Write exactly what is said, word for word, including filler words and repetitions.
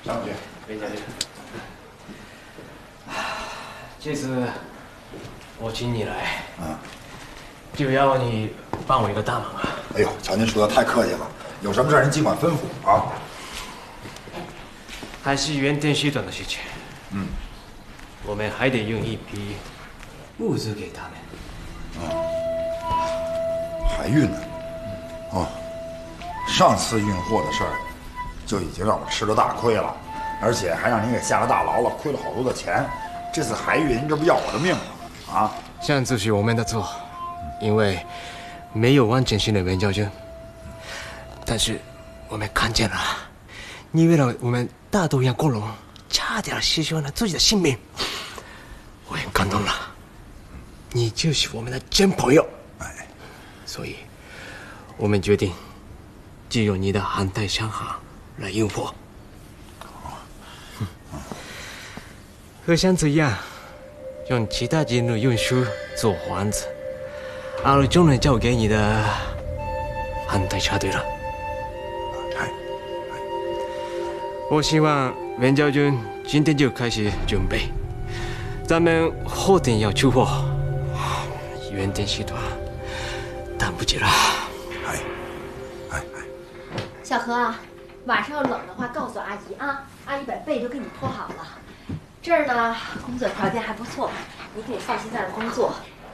上去。 袁将军，这次我请你来， 嗯， 就要你帮我一个大忙啊！ 哎呦，瞧您说的太客气了，有什么事您尽管吩咐啊。 还是原电系统的事情。 嗯， 我们还得用一批物资给他们。 嗯，海运呢？哦，上次运货的事儿就已经让我吃了大亏了，而且还让您给下了大牢了，亏了好多的钱。这次海运，这不要我的命吗？啊！ 上次是我们的错，因为没有完整性的文教军。但是我们看见了，你为了我们大都阳光荣，差点牺牲了自己的性命，我很感动了。你就是我们的真朋友。 哎， 所以，我们决定借用你的航太商行来运货。和上次一样，用其他进入运输做幌子，而就能交给你的航太车队了。 哎， 我希望袁将军今天就开始准备，咱们后天要出货。原电系统等不及了。 哎，哎哎， 小何啊，晚上要冷的话告诉阿姨啊，阿姨把被都给你铺好了。这儿呢，工作条件还不错，你可以放心在这工作。